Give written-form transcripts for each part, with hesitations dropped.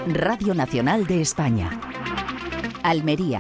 Radio Nacional de España. Almería.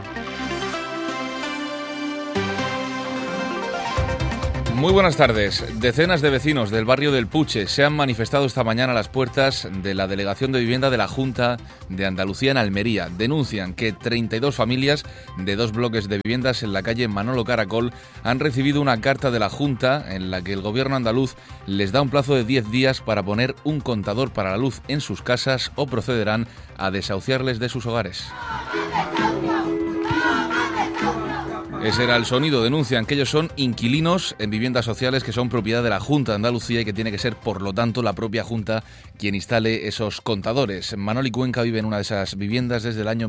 Muy buenas tardes. Decenas de vecinos del barrio del Puche se han manifestado esta mañana a las puertas de la Delegación de Vivienda de la Junta de Andalucía en Almería. Denuncian que 32 familias de 2 bloques de viviendas en la calle Manolo Caracol han recibido una carta de la Junta en la que el gobierno andaluz les da un plazo de 10 días para poner un contador para la luz en sus casas o procederán a desahuciarles de sus hogares. Ese era el sonido. Denuncian que ellos son inquilinos en viviendas sociales que son propiedad de la Junta de Andalucía y que tiene que ser, por lo tanto, la propia Junta quien instale esos contadores. Manoli Cuenca vive en una de esas viviendas desde el año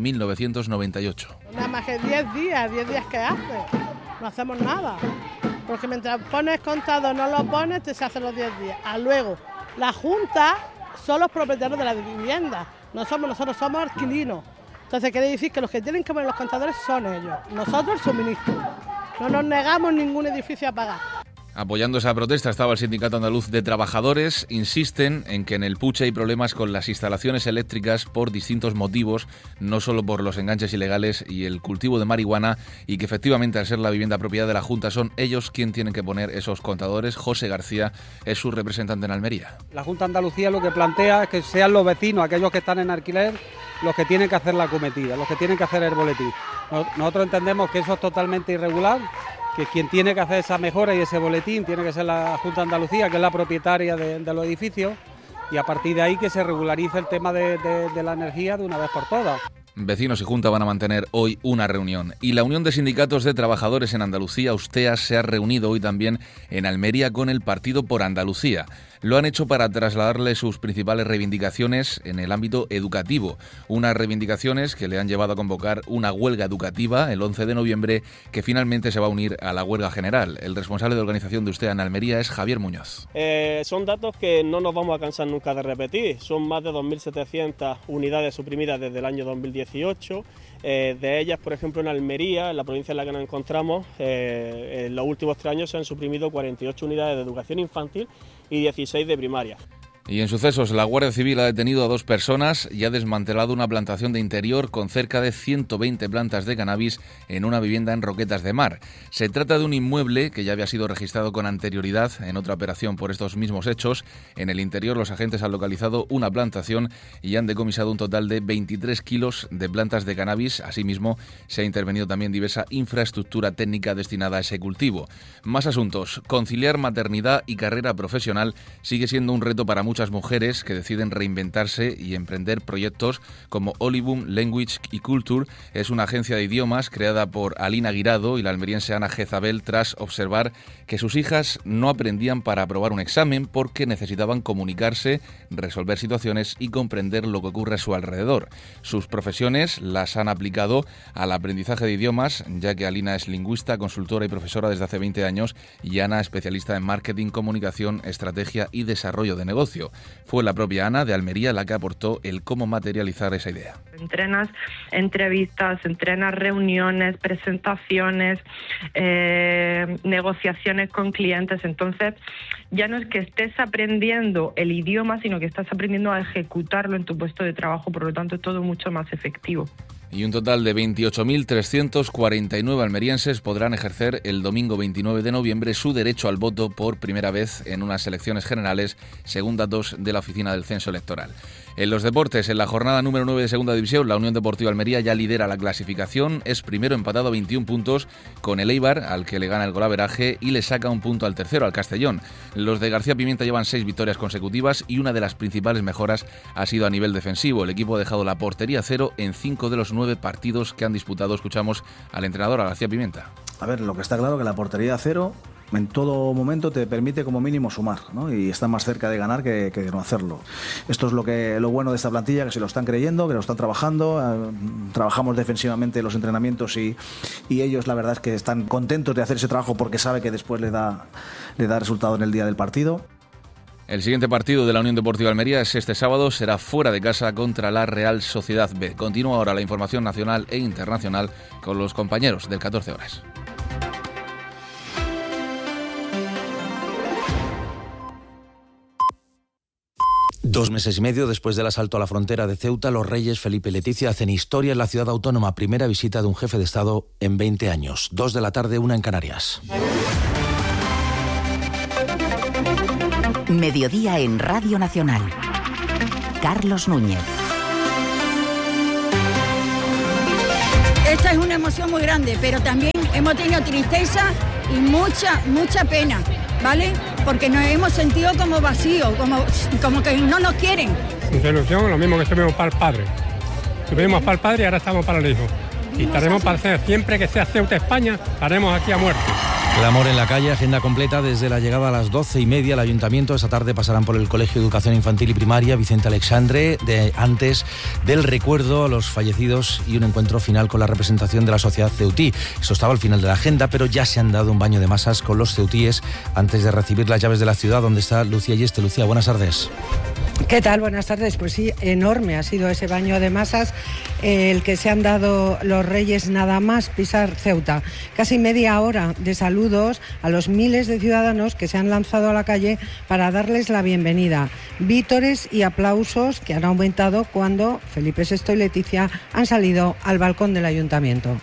1998. Nada más que 10 días que hace. No hacemos nada. Porque mientras pones contador, no lo pones, te se hacen los 10 días. Luego, la Junta son los propietarios de la vivienda. No somos nosotros, somos inquilinos. Entonces quiere decir que los que tienen que poner los contadores son ellos, nosotros el suministro. No nos negamos ningún edificio a pagar. Apoyando esa protesta estaba el Sindicato Andaluz de Trabajadores. Insisten en que en el Puche hay problemas con las instalaciones eléctricas por distintos motivos, no solo por los enganches ilegales y el cultivo de marihuana, y que efectivamente al ser la vivienda propiedad de la Junta son ellos quienes tienen que poner esos contadores. José García es su representante en Almería. La Junta de Andalucía lo que plantea es que sean los vecinos, aquellos que están en alquiler, los que tienen que hacer la acometida, los que tienen que hacer el boletín. Nosotros entendemos que eso es totalmente irregular, que quien tiene que hacer esa mejora y ese boletín tiene que ser la Junta de Andalucía, que es la propietaria de los edificios, y a partir de ahí que se regularice el tema de la energía de una vez por todas. Vecinos y Junta van a mantener hoy una reunión. Y la Unión de Sindicatos de Trabajadores en Andalucía, USTEA, se ha reunido hoy también en Almería con el Partido por Andalucía. Lo han hecho para trasladarle sus principales reivindicaciones en el ámbito educativo. Unas reivindicaciones que le han llevado a convocar una huelga educativa el 11 de noviembre que finalmente se va a unir a la huelga general. El responsable de organización de USTEA en Almería es Javier Muñoz. Son datos que no nos vamos a cansar nunca de repetir. Son más de 2.700 unidades suprimidas desde el año 2018. De ellas, por ejemplo, en Almería, en la provincia en la que nos encontramos, en los últimos 3 años se han suprimido 48 unidades de educación infantil y 16 de primaria. Y en sucesos, la Guardia Civil ha detenido a 2 personas y ha desmantelado una plantación de interior con cerca de 120 plantas de cannabis en una vivienda en Roquetas de Mar. Se trata de un inmueble que ya había sido registrado con anterioridad en otra operación por estos mismos hechos. En el interior, los agentes han localizado una plantación y han decomisado un total de 23 kilos de plantas de cannabis. Asimismo, se ha intervenido también diversa infraestructura técnica destinada a ese cultivo. Más asuntos. Conciliar maternidad y carrera profesional sigue siendo un reto para muchas mujeres que deciden reinventarse y emprender proyectos como Olivum Language y Culture. Es una agencia de idiomas creada por Alina Guirado y la almeriense Ana Jezabel tras observar que sus hijas no aprendían para aprobar un examen porque necesitaban comunicarse, resolver situaciones y comprender lo que ocurre a su alrededor. Sus profesiones las han aplicado al aprendizaje de idiomas, ya que Alina es lingüista, consultora y profesora desde hace 20 años y Ana especialista en marketing, comunicación, estrategia y desarrollo de negocio. Fue la propia Ana de Almería la que aportó el cómo materializar esa idea. Entrenas entrevistas, entrenas reuniones, presentaciones, negociaciones con clientes. Entonces, ya no es que estés aprendiendo el idioma, sino que estás aprendiendo a ejecutarlo en tu puesto de trabajo. Por lo tanto, es todo mucho más efectivo. Y un total de 28.349 almerienses podrán ejercer el domingo 29 de noviembre su derecho al voto por primera vez en unas elecciones generales, según datos de la Oficina del Censo Electoral. En los deportes, en la jornada número 9 de Segunda División, la Unión Deportiva Almería ya lidera la clasificación, es primero empatado a 21 puntos con el Eibar, al que le gana el golaveraje y le saca un punto al tercero, al Castellón. Los de García Pimienta llevan 6 victorias consecutivas y una de las principales mejoras ha sido a nivel defensivo. El equipo ha dejado la portería cero en 5 de los 9 partidos que han disputado. Escuchamos al entrenador, a García Pimienta. A ver, lo que está claro que la portería cero en todo momento te permite como mínimo sumar, ¿no? Y está más cerca de ganar que de no hacerlo. Esto es lo bueno de esta plantilla, que se lo están creyendo, que lo están trabajando. Trabajamos defensivamente los entrenamientos y ellos la verdad es que están contentos de hacer ese trabajo porque sabe que después le da resultado en el día del partido. El siguiente partido de la Unión Deportiva Almería es este sábado, será fuera de casa contra la Real Sociedad B. Continúa ahora la información nacional e internacional con los compañeros del 14 horas. 2 meses y medio después del asalto a la frontera de Ceuta, los reyes Felipe y Leticia hacen historia en la ciudad autónoma. Primera visita de un jefe de Estado en 20 años. 2 de la tarde, 1 en Canarias. Mediodía en Radio Nacional. Carlos Núñez. Esta es una emoción muy grande, pero también hemos tenido tristeza y mucha pena, ¿vale? Porque nos hemos sentido como vacíos, como que no nos quieren. Nuestra ilusión, lo mismo que estuvimos para el padre. Estuvimos para el padre y ahora estamos para el hijo. Y estaremos para hacer, siempre que sea Ceuta, España, estaremos aquí a muerte. Clamor en la calle, agenda completa desde la llegada a las 12:30 al Ayuntamiento. Esta tarde pasarán por el Colegio de Educación Infantil y Primaria Vicente Alexandre, antes del recuerdo a los fallecidos y un encuentro final con la representación de la sociedad ceutí. Eso estaba al final de la agenda, pero ya se han dado un baño de masas con los ceutíes antes de recibir las llaves de la ciudad, donde está Lucía Yeste. Lucía, buenas tardes. ¿Qué tal? Buenas tardes. Pues sí, enorme ha sido ese baño de masas el que se han dado los reyes nada más pisar Ceuta. Casi media hora de saludos a los miles de ciudadanos que se han lanzado a la calle para darles la bienvenida. Vítores y aplausos que han aumentado cuando Felipe VI y Leticia han salido al balcón del Ayuntamiento.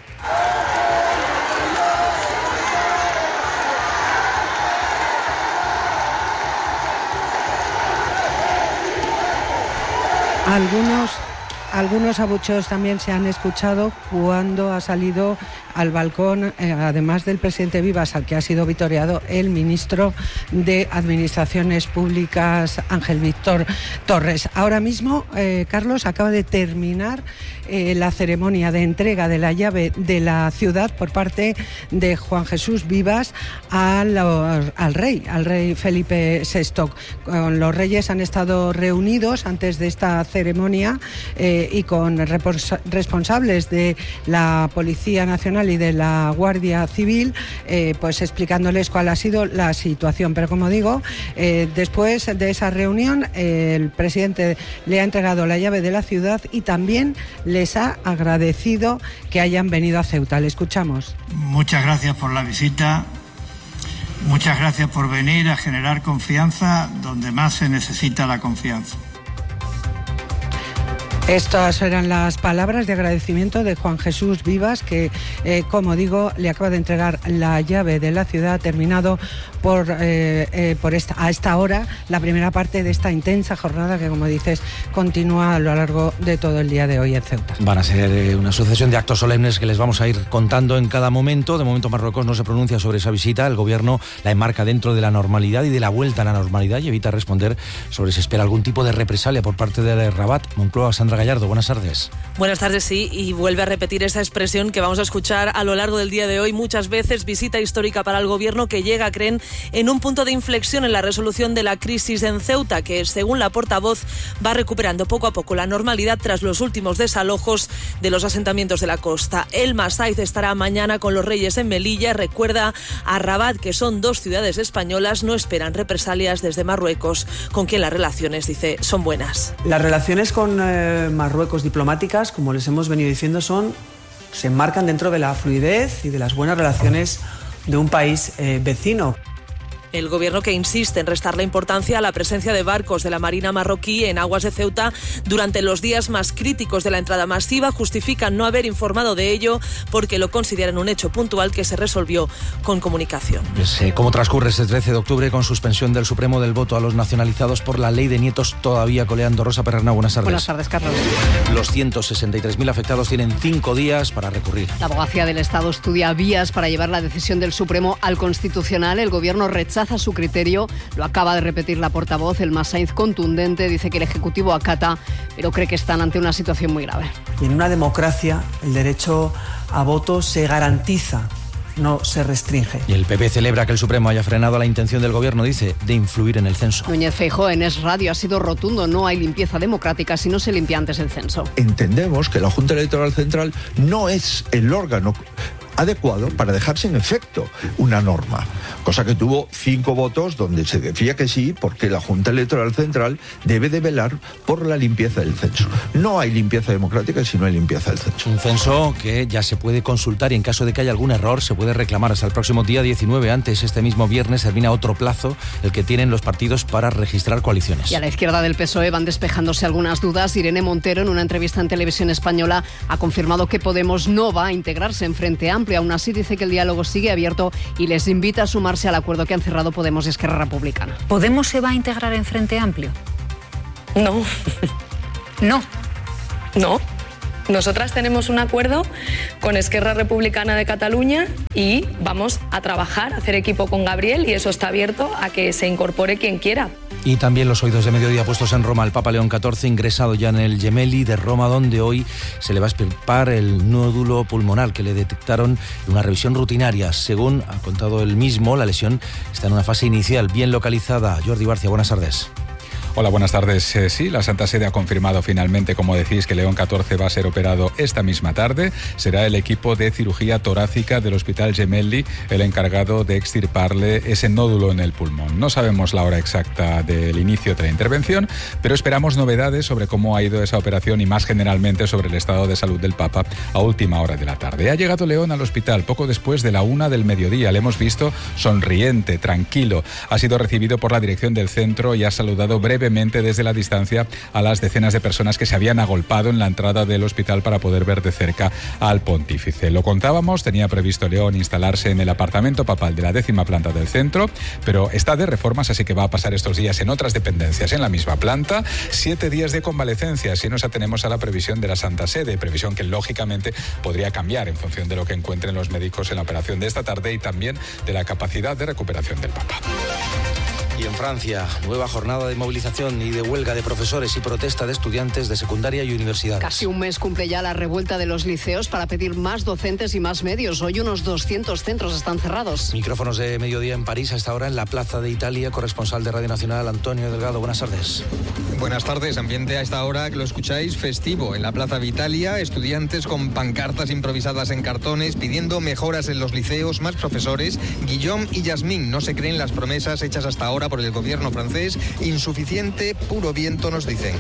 Algunos abucheos también se han escuchado cuando ha salido al balcón, además del presidente Vivas, al que ha sido vitoreado el ministro de Administraciones Públicas, Ángel Víctor Torres. Ahora mismo, Carlos, acaba de terminar la ceremonia de entrega de la llave de la ciudad por parte de Juan Jesús Vivas al rey Felipe VI. Los reyes han estado reunidos antes de esta ceremonia y con responsables de la Policía Nacional y de la Guardia Civil, pues explicándoles cuál ha sido la situación. Pero como digo, después de esa reunión, el presidente le ha entregado la llave de la ciudad y también les ha agradecido que hayan venido a Ceuta. Le escuchamos. Muchas gracias por la visita. Muchas gracias por venir a generar confianza donde más se necesita la confianza. Estas eran las palabras de agradecimiento de Juan Jesús Vivas, que, como digo, le acaba de entregar la llave de la ciudad. Ha terminado a esta hora la primera parte de esta intensa jornada que, como dices, continúa a lo largo de todo el día de hoy en Ceuta. Van a ser una sucesión de actos solemnes que les vamos a ir contando en cada momento. De momento Marruecos no se pronuncia sobre esa visita. El gobierno la enmarca dentro de la normalidad y de la vuelta a la normalidad y evita responder sobre si espera algún tipo de represalia por parte de Rabat. Moncloa, Sandra Gallardo, buenas tardes. Buenas tardes, sí, y vuelve a repetir esa expresión que vamos a escuchar a lo largo del día de hoy muchas veces. Visita histórica para el gobierno que llega, creen, en un punto de inflexión en la resolución de la crisis en Ceuta, que según la portavoz va recuperando poco a poco la normalidad tras los últimos desalojos de los asentamientos de la costa. Elma Saiz estará mañana con los reyes en Melilla. Recuerda a Rabat que son 2 ciudades españolas, no esperan represalias desde Marruecos, con quien las relaciones, dice, son buenas. Las relaciones con Marruecos diplomáticas, como les hemos venido diciendo, se enmarcan dentro de la fluidez y de las buenas relaciones de un país vecino. El gobierno que insiste en restarle importancia a la presencia de barcos de la Marina marroquí en aguas de Ceuta durante los días más críticos de la entrada masiva justifican no haber informado de ello porque lo consideran un hecho puntual que se resolvió con comunicación. ¿Cómo transcurre este 13 de octubre con suspensión del Supremo del voto a los nacionalizados por la ley de nietos todavía coleando? Rosa Perrernau, buenas tardes. Buenas tardes, Carlos. Los 163.000 afectados tienen 5 días para recurrir. La Abogacía del Estado estudia vías para llevar la decisión del Supremo al Constitucional. El gobierno rechaza su criterio, lo acaba de repetir la portavoz. Elma Saiz, contundente, dice que el Ejecutivo acata, pero cree que están ante una situación muy grave. Y en una democracia el derecho a voto se garantiza, no se restringe. Y el PP celebra que el Supremo haya frenado la intención del gobierno, dice, de influir en el censo. Núñez Feijóo en Es Radio ha sido rotundo: no hay limpieza democrática si no se limpia antes el censo. Entendemos que la Junta Electoral Central no es el órgano adecuado para dejar sin efecto una norma, cosa que tuvo 5 votos donde se decía que sí, porque la Junta Electoral Central debe de velar por la limpieza del censo. No hay limpieza democrática si no hay limpieza del censo. Un censo que ya se puede consultar y en caso de que haya algún error se puede reclamar hasta el próximo día 19. Antes, este mismo viernes, termina otro plazo, el que tienen los partidos para registrar coaliciones. Y a la izquierda del PSOE van despejándose algunas dudas. Irene Montero, en una entrevista en Televisión Española, ha confirmado que Podemos no va a integrarse en Frente Amplio. Aún así, dice que el diálogo sigue abierto y les invita a sumarse al acuerdo que han cerrado Podemos y Esquerra Republicana. ¿Podemos se va a integrar en Frente Amplio? No. No. No. Nosotras tenemos un acuerdo con Esquerra Republicana de Cataluña y vamos a trabajar, a hacer equipo con Gabriel, y eso está abierto a que se incorpore quien quiera. Y también los oídos de mediodía puestos en Roma. El Papa León XIV ingresado ya en el Gemelli de Roma, donde hoy se le va a extirpar el nódulo pulmonar que le detectaron en una revisión rutinaria. Según ha contado él mismo, la lesión está en una fase inicial bien localizada. Jordi Barcia, buenas tardes. Hola, buenas tardes. Sí, la Santa Sede ha confirmado finalmente, como decís, que León XIV va a ser operado esta misma tarde. Será el equipo de cirugía torácica del Hospital Gemelli el encargado de extirparle ese nódulo en el pulmón. No sabemos la hora exacta del inicio de la intervención, pero esperamos novedades sobre cómo ha ido esa operación y más generalmente sobre el estado de salud del Papa a última hora de la tarde. Ha llegado León al hospital poco después de la 1 del mediodía. Le hemos visto sonriente, tranquilo. Ha sido recibido por la dirección del centro y ha saludado brevemente desde la distancia a las decenas de personas que se habían agolpado en la entrada del hospital para poder ver de cerca al pontífice. Lo contábamos, tenía previsto León instalarse en el apartamento papal de la 10ª planta del centro, pero está de reformas, así que va a pasar estos días en otras dependencias en la misma planta. 7 días de convalecencia, si nos atenemos a la previsión de la Santa Sede, previsión que lógicamente podría cambiar en función de lo que encuentren los médicos en la operación de esta tarde y también de la capacidad de recuperación del Papa. Y en Francia, nueva jornada de movilización y de huelga de profesores y protesta de estudiantes de secundaria y universidades. Casi un mes cumple ya la revuelta de los liceos para pedir más docentes y más medios. Hoy unos 200 centros están cerrados. Micrófonos de mediodía en París, hasta ahora en la Plaza de Italia. Corresponsal de Radio Nacional, Antonio Delgado. Buenas tardes. Buenas tardes. Ambiente a esta hora que lo escucháis festivo. En la Plaza de Italia, estudiantes con pancartas improvisadas en cartones pidiendo mejoras en los liceos, más profesores. Guillaume y Yasmín no se creen las promesas hechas hasta ahora por el gobierno francés. Insuficiente, puro viento, nos dicen.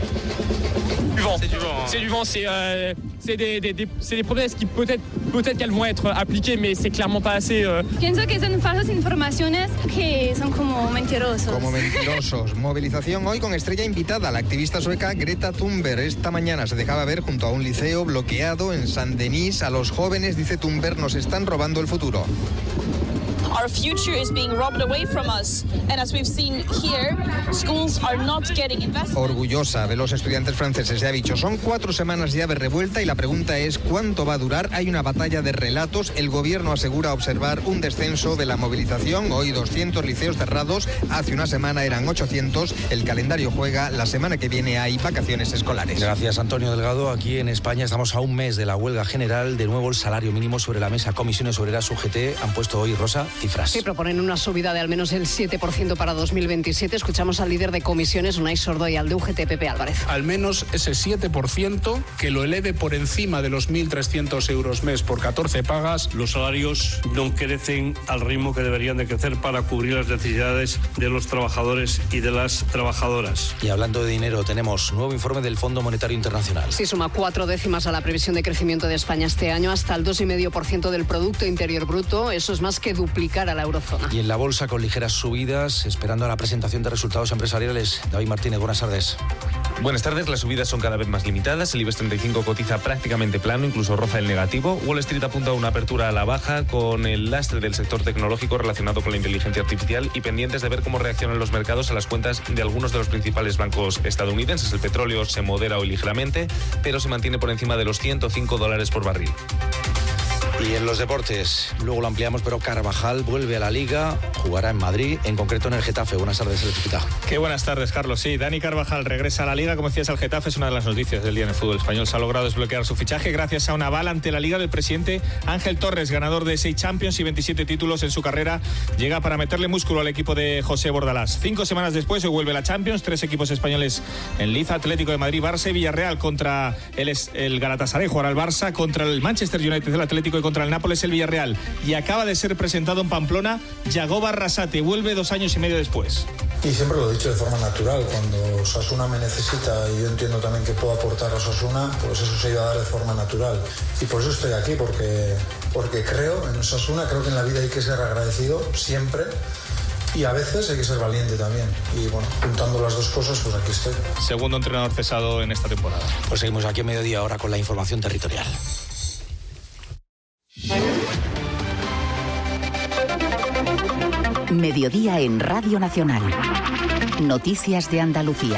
C'est du vent, c'est des promesses qui peut-être qu'elles vont être appliquées, mais c'est clairement pas assez. Pienso que son falsas informaciones que son como mentirosos. Como mentirosos. Movilización hoy con estrella invitada, la activista sueca Greta Thunberg. Esta mañana se dejaba ver junto a un liceo bloqueado en Saint-Denis. A los jóvenes, dice Thunberg, nos están robando el futuro. Our future is being robbed away from us, and as we've seen here, schools are not getting invested. Orgullosa de los estudiantes franceses, ya ha dicho, son 4 semanas ya de revuelta y la pregunta es ¿cuánto va a durar? Hay una batalla de relatos, el gobierno asegura observar un descenso de la movilización, hoy 200 liceos cerrados, hace una semana eran 800, el calendario juega, la semana que viene hay vacaciones escolares. Gracias, Antonio Delgado. Aquí en España estamos a un mes de la huelga general, de nuevo el salario mínimo sobre la mesa. Comisiones Obreras UGT han puesto hoy, Rosa, cifras. Sí, proponen una subida de al menos el 7% para 2027. Escuchamos al líder de comisiones, Unai Sordo, y al de UGT, Pepe Álvarez. Al menos ese 7% que lo eleve por encima de los 1.300 euros mes por 14 pagas. Los salarios no crecen al ritmo que deberían de crecer para cubrir las necesidades de los trabajadores y de las trabajadoras. Y hablando de dinero, tenemos nuevo informe del Fondo Monetario Internacional. Sí, suma 4 décimas a la previsión de crecimiento de España este año, hasta el 2,5% del Producto Interior Bruto. Eso es más que duplicar a la eurozona. Y en la bolsa con ligeras subidas, esperando a la presentación de resultados empresariales. David Martínez, buenas tardes. Buenas tardes, las subidas son cada vez más limitadas, el IBEX 35 cotiza prácticamente plano, incluso roza el negativo. Wall Street apunta a una apertura a la baja con el lastre del sector tecnológico relacionado con la inteligencia artificial y pendientes de ver cómo reaccionan los mercados a las cuentas de algunos de los principales bancos estadounidenses. El petróleo se modera hoy ligeramente, pero se mantiene por encima de los $105 por barril. Y en los deportes, luego lo ampliamos, pero Carvajal vuelve a la Liga, jugará en Madrid, en concreto en el Getafe. Buenas tardes, Electricita. Qué buenas tardes, Carlos. Sí, Dani Carvajal regresa a la Liga, como decías, al Getafe. Es una de las noticias del día en el fútbol español. Se ha logrado desbloquear su fichaje gracias a un aval ante la Liga del presidente Ángel Torres, ganador de 6 Champions y 27 títulos en su carrera. Llega para meterle músculo al equipo de José Bordalás. 5 semanas después, hoy vuelve la Champions. 3 equipos españoles en liza: Atlético de Madrid, Barça y Villarreal. Contra el Galatasaray jugará el Barça, contra el Manchester United, el Atlético, y contra contra el Nápoles el Villarreal. Y acaba de ser presentado en Pamplona Yagoba Arrasate. Vuelve 2 años y medio después. Y siempre lo he dicho de forma natural, cuando Osasuna me necesita y yo entiendo también que puedo aportar a Osasuna, pues eso se iba a dar de forma natural. Y por eso estoy aquí, porque creo en Osasuna, creo que en la vida hay que ser agradecido siempre y a veces hay que ser valiente también. Y bueno, juntando las dos cosas, pues aquí estoy. Segundo entrenador cesado en esta temporada. Pues seguimos aquí a mediodía ahora con la información territorial. Mediodía en Radio Nacional. Noticias de Andalucía.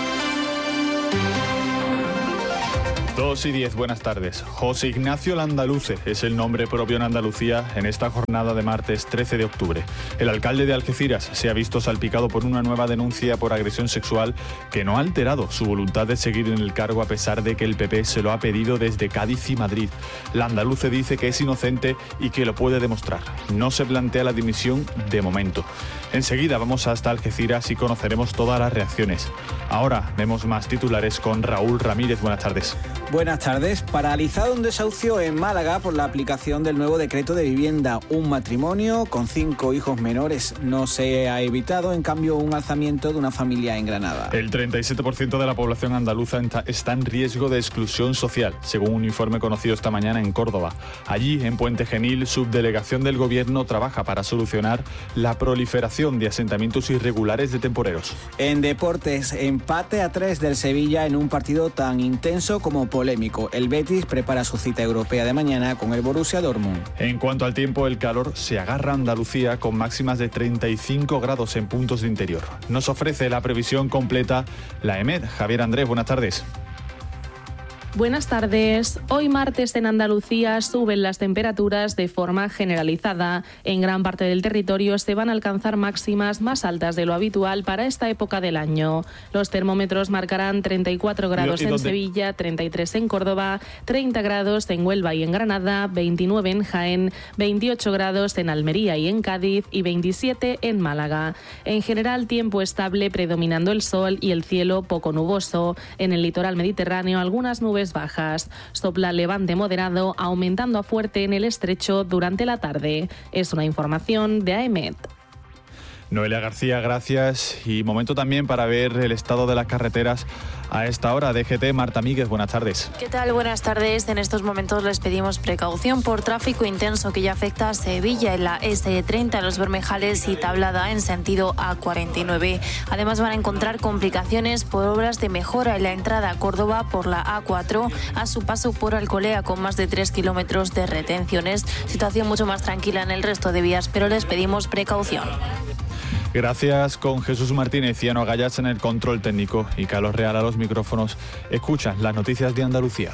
2:10, buenas tardes. José Ignacio Landaluce es el nombre propio en Andalucía en esta jornada de martes 13 de octubre. El alcalde de Algeciras se ha visto salpicado por una nueva denuncia por agresión sexual que no ha alterado su voluntad de seguir en el cargo a pesar de que el PP se lo ha pedido desde Cádiz y Madrid. Landaluce dice que es inocente y que lo puede demostrar. No se plantea la dimisión de momento. Enseguida vamos hasta Algeciras y conoceremos todas las reacciones. Ahora vemos más titulares con Raúl Ramírez. Buenas tardes. Buenas tardes. Paralizado un desahucio en Málaga por la aplicación del nuevo decreto de vivienda. Un matrimonio con 5 hijos menores no se ha evitado, en cambio un alzamiento de una familia en Granada. El 37% de la población andaluza está en riesgo de exclusión social, según un informe conocido esta mañana en Córdoba. Allí, en Puente Genil, subdelegación del Gobierno trabaja para solucionar la proliferación de asentamientos irregulares de temporeros. En deportes, empate a 3 del Sevilla en un partido tan intenso como polémico. El Betis prepara su cita europea de mañana con el Borussia Dortmund. En cuanto al tiempo, el calor se agarra a Andalucía con máximas de 35 grados en puntos de interior. Nos ofrece la previsión completa la EMET. Javier Andrés, buenas tardes. Buenas tardes. Hoy martes en Andalucía suben las temperaturas de forma generalizada. En gran parte del territorio se van a alcanzar máximas más altas de lo habitual para esta época del año. Los termómetros marcarán 34 grados en Sevilla, 33 en Córdoba, 30 grados en Huelva y en Granada, 29 en Jaén, 28 grados en Almería y en Cádiz y 27 en Málaga. En general, tiempo estable predominando el sol y el cielo poco nuboso. En el litoral mediterráneo, algunas nubes bajas. Sopla levante moderado, aumentando a fuerte en el estrecho durante la tarde. Es una información de AEMET. Noelia García, gracias. Y momento también para ver el estado de las carreteras a esta hora. DGT, Marta Míguez, buenas tardes. ¿Qué tal? Buenas tardes. En estos momentos les pedimos precaución por tráfico intenso que ya afecta a Sevilla en la S30, Los Bermejales y Tablada en sentido A49. Además van a encontrar complicaciones por obras de mejora en la entrada a Córdoba por la A4 a su paso por Alcolea con más de 3 kilómetros de retenciones. Situación mucho más tranquila en el resto de vías, pero les pedimos precaución. Gracias, con Jesús Martínez y Ano Gallas en el control técnico y Carlos Real a los micrófonos. Escuchan las noticias de Andalucía.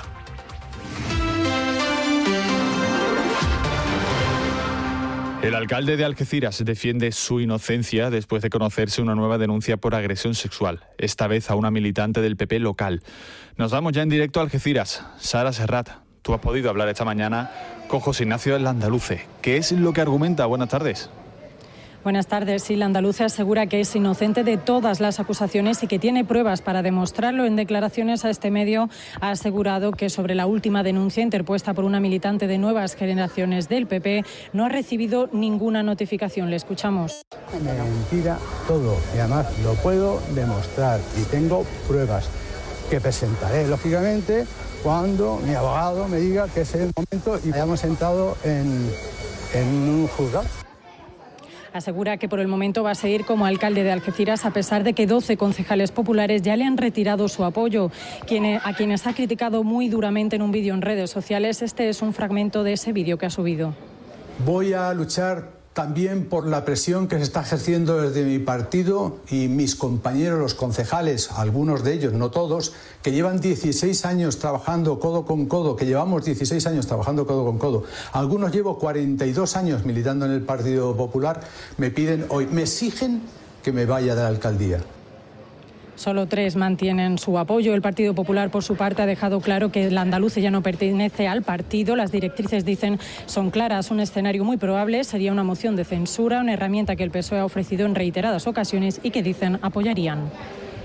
El alcalde de Algeciras defiende su inocencia después de conocerse una nueva denuncia por agresión sexual, esta vez a una militante del PP local. Nos vamos ya en directo a Algeciras. Sara Serrat, tú has podido hablar esta mañana con José Ignacio Landaluce. ¿Qué es lo que argumenta? Buenas tardes. Buenas tardes. Sí, Landaluce asegura que es inocente de todas las acusaciones y que tiene pruebas para demostrarlo. En declaraciones a este medio ha asegurado que sobre la última denuncia interpuesta por una militante de Nuevas Generaciones del PP no ha recibido ninguna notificación. Le escuchamos. Mentira todo y además lo puedo demostrar y tengo pruebas que presentaré, lógicamente, cuando mi abogado me diga que es el momento y hayamos entrado en un juzgado. Asegura que por el momento va a seguir como alcalde de Algeciras a pesar de que 12 concejales populares ya le han retirado su apoyo, a quienes ha criticado muy duramente en un vídeo en redes sociales. Este es un fragmento de ese vídeo que ha subido. Voy a luchar también por la presión que se está ejerciendo desde mi partido y mis compañeros, los concejales, algunos de ellos, no todos, que llevan 16 años trabajando codo con codo, que llevamos 16 años trabajando codo con codo. Algunos llevo 42 años militando en el Partido Popular, me piden hoy, me exigen que me vaya de la alcaldía. Solo 3 mantienen su apoyo. El Partido Popular, por su parte, ha dejado claro que Landaluce ya no pertenece al partido. Las directrices, dicen, son claras. Un escenario muy probable sería una moción de censura, una herramienta que el PSOE ha ofrecido en reiteradas ocasiones y que, dicen, apoyarían.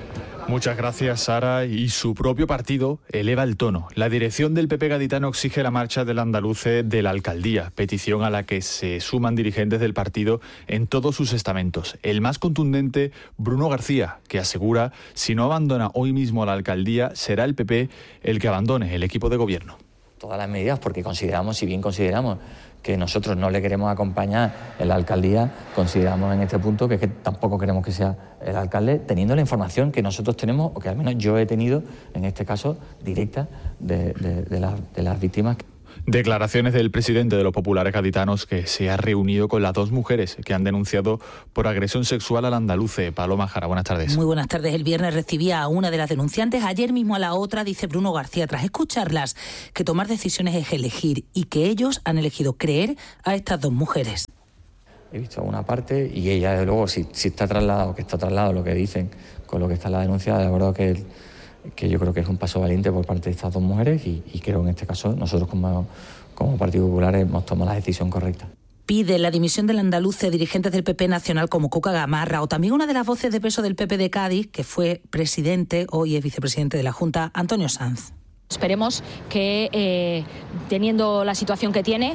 Muchas gracias, Sara. Y su propio partido eleva el tono. La dirección del PP gaditano exige la marcha del andaluce de la alcaldía, petición a la que se suman dirigentes del partido en todos sus estamentos. El más contundente, Bruno García, que asegura si no abandona hoy mismo la alcaldía, será el PP el que abandone el equipo de gobierno. Todas las medidas, porque consideramos, si bien consideramos que nosotros no le queremos acompañar en la alcaldía, consideramos en este punto que tampoco queremos que sea el alcalde, teniendo la información que nosotros tenemos, o que al menos yo he tenido, en este caso, directa de las víctimas. Declaraciones del presidente de los populares gaditanos, que se ha reunido con las dos mujeres que han denunciado por agresión sexual al andaluce. Paloma Jara, buenas tardes. Muy buenas tardes. El viernes recibía a una de las denunciantes, ayer mismo a la otra, dice Bruno García, tras escucharlas, que tomar decisiones es elegir y que ellos han elegido creer a estas dos mujeres. He visto una parte y ella, desde luego, si está trasladado lo que dicen con lo que está en la denuncia, de verdad que yo creo que es un paso valiente por parte de estas dos mujeres y creo que en este caso nosotros como Partido Popular hemos tomado la decisión correcta. Pide la dimisión del andaluce, dirigentes del PP nacional como Cuca Gamarra, o también una de las voces de peso del PP de Cádiz, que fue presidente, hoy es vicepresidente de la Junta, Antonio Sanz. Esperemos que, teniendo la situación que tiene,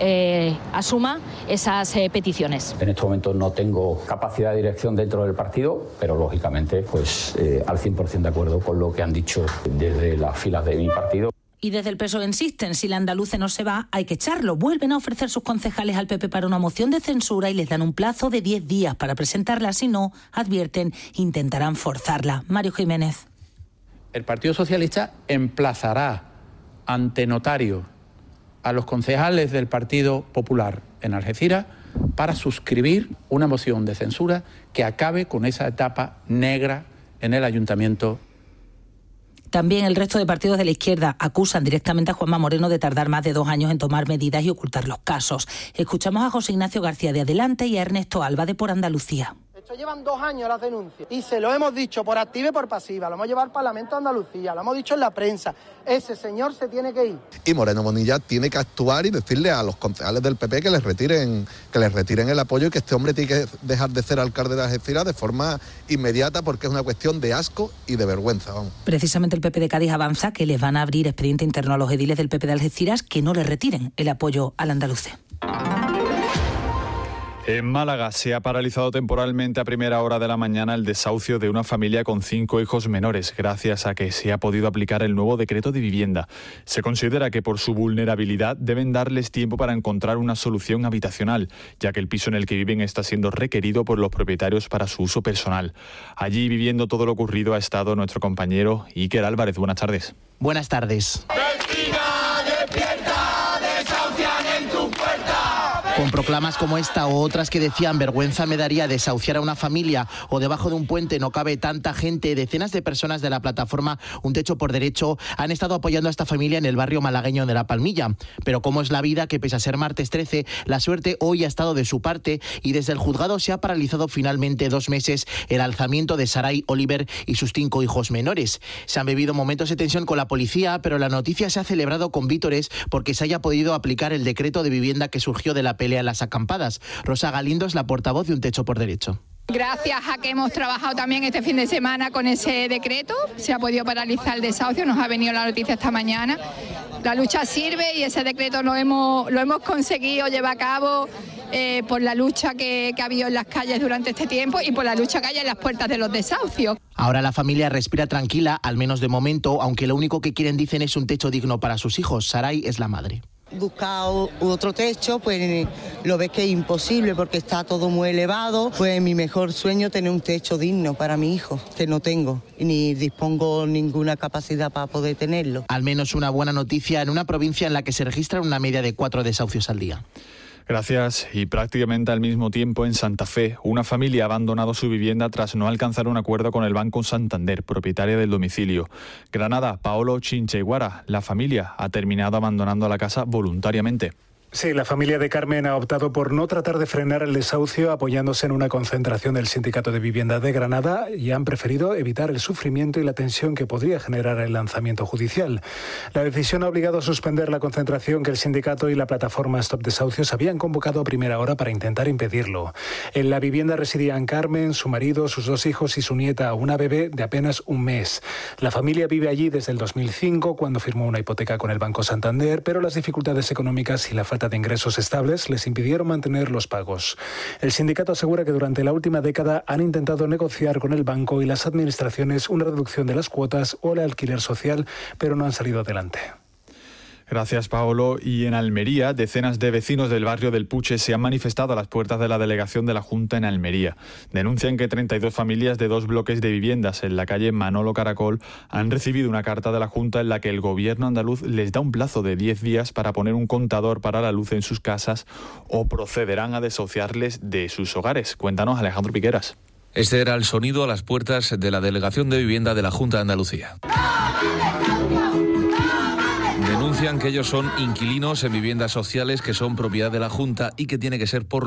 asuma esas peticiones. En estos momentos no tengo capacidad de dirección dentro del partido, pero lógicamente pues al 100% de acuerdo con lo que han dicho desde las filas de mi partido. Y desde el PSOE insisten, si el andaluce no se va, hay que echarlo. Vuelven a ofrecer sus concejales al PP para una moción de censura y les dan un plazo de 10 días para presentarla. Si no, advierten, intentarán forzarla. Mario Jiménez. El Partido Socialista emplazará ante notario a los concejales del Partido Popular en Algeciras para suscribir una moción de censura que acabe con esa etapa negra en el ayuntamiento. También el resto de partidos de la izquierda acusan directamente a Juanma Moreno de tardar más de 2 años en tomar medidas y ocultar los casos. Escuchamos a José Ignacio García de Adelante y a Ernesto Alba de Por Andalucía. Llevan 2 años las denuncias y se lo hemos dicho por activa y por pasiva, lo hemos llevado al Parlamento de Andalucía, lo hemos dicho en la prensa, ese señor se tiene que ir. Y Moreno Bonilla tiene que actuar y decirle a los concejales del PP que les retiren el apoyo y que este hombre tiene que dejar de ser alcalde de Algeciras de forma inmediata porque es una cuestión de asco y de vergüenza. Vamos. Precisamente el PP de Cádiz avanza que les van a abrir expediente interno a los ediles del PP de Algeciras que no les retiren el apoyo al andaluce. En Málaga se ha paralizado temporalmente a primera hora de la mañana el desahucio de una familia con 5 hijos menores, gracias a que se ha podido aplicar el nuevo decreto de vivienda. Se considera que por su vulnerabilidad deben darles tiempo para encontrar una solución habitacional, ya que el piso en el que viven está siendo requerido por los propietarios para su uso personal. Allí, viviendo todo lo ocurrido, ha estado nuestro compañero Iker Álvarez. Buenas tardes. Buenas tardes. Con proclamas como esta o otras que decían vergüenza me daría desahuciar a una familia o debajo de un puente no cabe tanta gente, decenas de personas de la plataforma Un Techo por Derecho han estado apoyando a esta familia en el barrio malagueño de La Palmilla. Pero cómo es la vida que pese a ser martes 13, la suerte hoy ha estado de su parte y desde el juzgado se ha paralizado finalmente 2 meses el alzamiento de Saray Oliver y sus 5 hijos menores. Se han vivido momentos de tensión con la policía, pero la noticia se ha celebrado con vítores porque se haya podido aplicar el decreto de vivienda que surgió de la pelea en las acampadas. Rosa Galindo es la portavoz de Un Techo por Derecho. Gracias a que hemos trabajado también este fin de semana con ese decreto, se ha podido paralizar el desahucio, nos ha venido la noticia esta mañana. La lucha sirve y ese decreto lo hemos conseguido llevar a cabo por la lucha que ha habido en las calles durante este tiempo y por la lucha que hay en las puertas de los desahucios. Ahora la familia respira tranquila, al menos de momento, aunque lo único que quieren, dicen, es un techo digno para sus hijos. Saray es la madre. Buscar otro techo, pues lo ves que es imposible porque está todo muy elevado. Pues mi mejor sueño es tener un techo digno para mi hijo, que no tengo, ni dispongo ninguna capacidad para poder tenerlo. Al menos una buena noticia en una provincia en la que se registran una media de 4 desahucios al día. Gracias. Y prácticamente al mismo tiempo en Santa Fe, una familia ha abandonado su vivienda tras no alcanzar un acuerdo con el Banco Santander, propietaria del domicilio. Granada, Paolo Chincheguara, la familia ha terminado abandonando la casa voluntariamente. Sí, la familia de Carmen ha optado por no tratar de frenar el desahucio apoyándose en una concentración del Sindicato de Vivienda de Granada y han preferido evitar el sufrimiento y la tensión que podría generar el lanzamiento judicial. La decisión ha obligado a suspender la concentración que el sindicato y la plataforma Stop Desahucios habían convocado a primera hora para intentar impedirlo. En la vivienda residían Carmen, su marido, sus 2 hijos y su nieta, una bebé de apenas un mes. La familia vive allí desde el 2005, cuando firmó una hipoteca con el Banco Santander, pero las dificultades económicas y la falta de ingresos estables les impidieron mantener los pagos. El sindicato asegura que durante la última década han intentado negociar con el banco y las administraciones una reducción de las cuotas o el alquiler social, pero no han salido adelante. Gracias, Paolo. Y en Almería, decenas de vecinos del barrio del Puche se han manifestado a las puertas de la delegación de la Junta en Almería. Denuncian que 32 familias de 2 bloques de viviendas en la calle Manolo Caracol han recibido una carta de la Junta en la que el gobierno andaluz les da un plazo de 10 días para poner un contador para la luz en sus casas o procederán a desahuciarles de sus hogares. Cuéntanos, Alejandro Piqueras. Este era el sonido a las puertas de la delegación de vivienda de la Junta de Andalucía. Denuncian que ellos son inquilinos en viviendas sociales que son propiedad de la Junta y que tiene que ser por